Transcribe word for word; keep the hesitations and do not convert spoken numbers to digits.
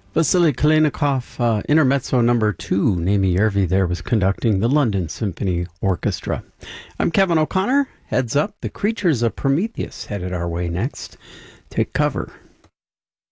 Vasily Kalinikov, uh, Intermezzo number two, Nami Järvi there was conducting the London Symphony Orchestra. I'm Kevin O'Connor. Heads up, The Creatures of Prometheus headed our way next. Take cover